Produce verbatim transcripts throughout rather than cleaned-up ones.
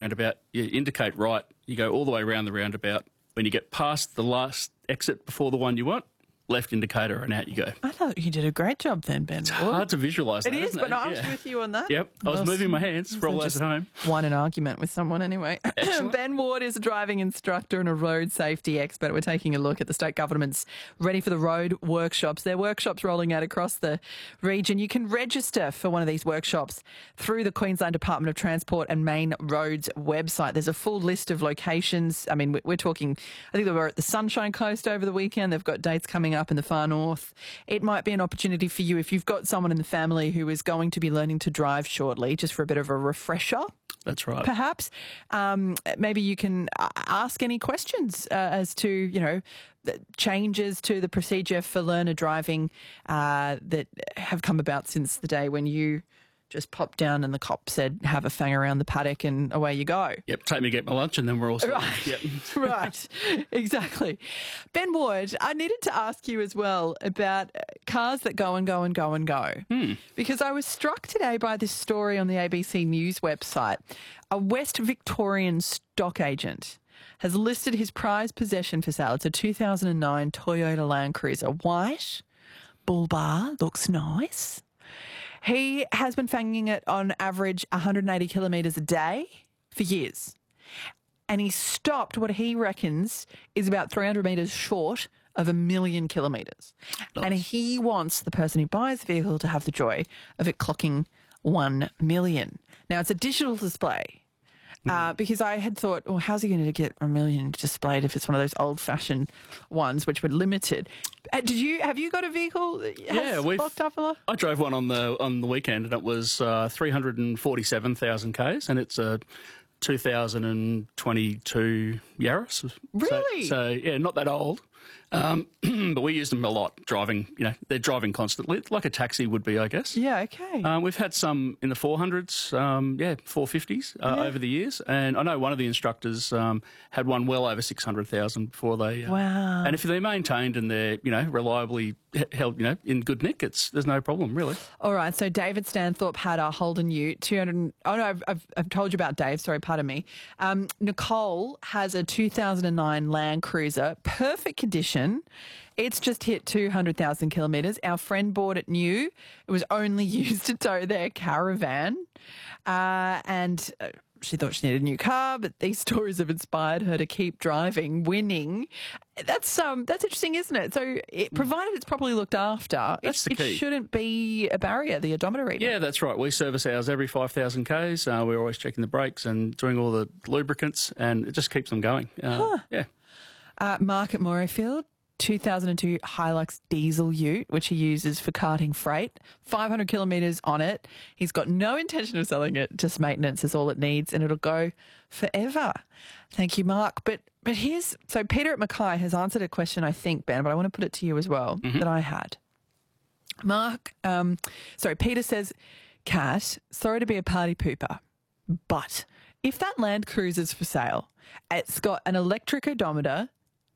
roundabout, you indicate right, you go all the way around the roundabout. When you get past the last exit before the one you want, left indicator and out you go. I thought you did a great job then, Ben. It's hard to visualise that, It is, isn't but it? no, I was Yeah. with you on that. Yep, I was Well, moving my hands for all so those just at home. Won an argument with someone anyway. Ben Ward is a driving instructor and a road safety expert. We're taking a look at the state government's Ready for the Road workshops. There are workshops rolling out across the region. You can register for one of these workshops through the Queensland Department of Transport and Main Roads website. There's a full list of locations. I mean, we're talking, I think they were at the Sunshine Coast over the weekend. They've got dates coming up in the far north. It might be an opportunity for you if you've got someone in the family who is going to be learning to drive shortly, just for a bit of a refresher. That's right. Perhaps. Um, maybe you can uh, ask any questions uh, as to, you know, the changes to the procedure for learner driving uh, that have come about since the day when you just popped down and the cop said, have a fang around the paddock and away you go. Yep, take me to get my lunch and then we're all set. Right, Yep. right, exactly. Ben Ward, I needed to ask you as well about cars that go and go and go and go. Hmm. Because I was struck today by this story on the A B C News website. A West Victorian stock agent has listed his prized possession for sale. It's a two thousand nine Toyota Land Cruiser. White, bull bar, looks nice. He has been fanging it on average one hundred eighty kilometres a day for years. And he stopped what he reckons is about three hundred metres short of a million kilometres. Nice. And he wants the person who buys the vehicle to have the joy of it clocking one million. Now, it's a digital display. Uh, because I had thought, well, how's he going to get a million displayed if it's one of those old-fashioned ones which were limited? Uh, did you have you got a vehicle that has Yeah, we've. locked up a lot? I drove one on the on the weekend, and it was uh, three hundred and forty-seven thousand k's, and it's a two thousand twenty-two Yaris. Really? So, so yeah, not that old. Um, but we use them a lot driving. You know, they're driving constantly, like a taxi would be, I guess. Yeah. Okay. Um, we've had some in the four hundreds, um, yeah, four fifties uh, Yeah. over the years, and I know one of the instructors um, had one well over six hundred thousand before they. Uh, Wow. And if they're maintained and they're, you know, reliably he- held, you know, in good nick, it's there's no problem really. All right, so David Stanthorpe had a Holden Ute, two hundred. Oh no, I've, I've, I've told you about Dave. Sorry, pardon me. Um, Nicole has a two thousand nine Land Cruiser, perfect condition. It's just hit two hundred thousand kilometres. Our friend bought it new. It was only used to tow their caravan, uh, and. Uh, She thought she needed a new car, but these stories have inspired her to keep driving, winning. That's um, that's interesting, isn't it? So, it, provided it's properly looked after, That's it, the key. it shouldn't be a barrier, the odometer reading. Yeah, that's right. We service ours every five thousand k's. Uh, we're always checking the brakes and doing all the lubricants, and it just keeps them going. Uh, Huh. Yeah. Uh, Mark at Morayfield, two thousand two Hilux diesel ute, which he uses for carting freight, five hundred kilometres on it. He's got no intention of selling it, just maintenance is all it needs, and it'll go forever. Thank you, Mark. But but here's, so Peter at Mackay has answered a question, I think, Ben, but I want to put it to you as well, that I had. Mark, um, sorry, Peter says, Kat, sorry to be a party pooper, but if that Land Cruiser's for sale, it's got an electric odometer,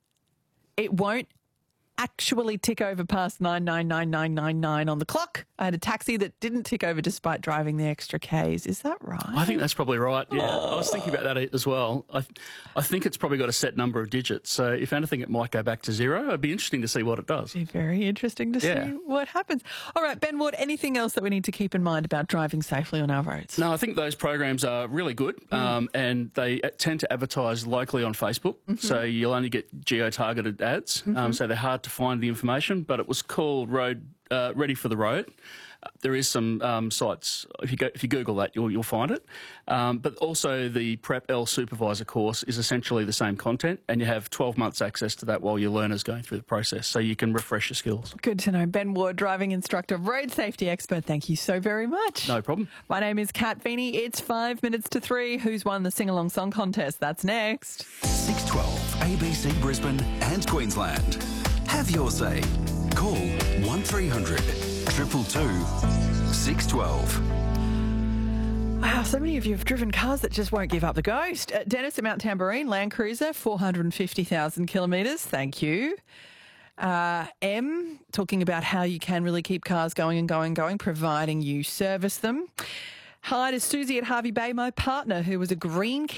it won't actually tick over past nine nine nine nine nine nine on the clock. I had a taxi that didn't tick over despite driving the extra Ks. Is that right? I think that's probably right. Yeah, I was thinking about that as well. I, I think it's probably got a set number of digits. So if anything, it might go back to zero. It'd be interesting to see what it does. Be very interesting to Yeah. see what happens. All right, Ben Ward, anything else that we need to keep in mind about driving safely on our roads? No, I think those programs are really good, um, and they tend to advertise locally on Facebook. So you'll only get geo-targeted ads. Um, so they're hard to find the information. But it was called Road uh, Ready for the Road. Uh, there is some um, sites. If you go, if you Google that, you'll you'll find it. Um, but also the Prep L Supervisor course is essentially the same content, and you have twelve months access to that while your learner's going through the process, so you can refresh your skills. Good to know. Ben Ward, driving instructor, road safety expert. Thank you so very much. No problem. My name is Kat Feeney. It's five minutes to three. Who's won the sing-along song contest? That's next. six twelve A B C Brisbane and Queensland. Have your say. Call one three hundred two two two six one two. Wow, so many of you have driven cars that just won't give up the ghost. Uh, Dennis at Mount Tambourine, Land Cruiser, four hundred fifty thousand kilometres. Thank you. Uh, M, talking about how you can really keep cars going and going and going, providing you service them. Hi to Susie at Harvey Bay, my partner, who was a green